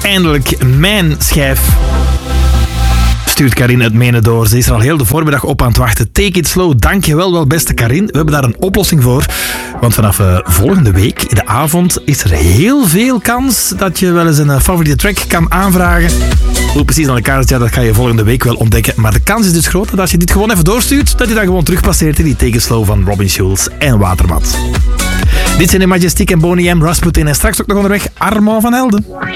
eindelijk mijn schijf. Stuurt Karin uit Menen door. Ze is er al heel de voormiddag op aan het wachten. Take it slow. Dankjewel wel, beste Karin. We hebben daar een oplossing voor. Want vanaf volgende week, in de avond, is er heel veel kans dat je wel eens een favoriete track kan aanvragen. Hoe precies aan elkaar zit, dat ga je volgende week wel ontdekken. Maar de kans is dus groot dat als je dit gewoon even doorstuurt, dat je dan gewoon terugpasseert in die Take it slow van Robin Schulz en Watermat. Dit zijn de Majestic en Boney M, Rasputin en straks ook nog onderweg Armand van Helden.